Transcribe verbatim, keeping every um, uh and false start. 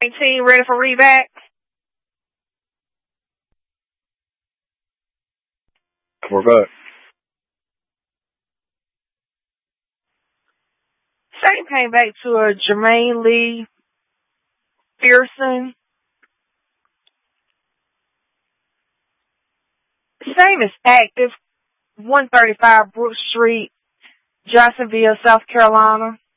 Team ready for reback? We're back. Same came back to a Jermaine Lee Pearson. Same is active. one thirty-five Brook Street, Johnsonville, South Carolina.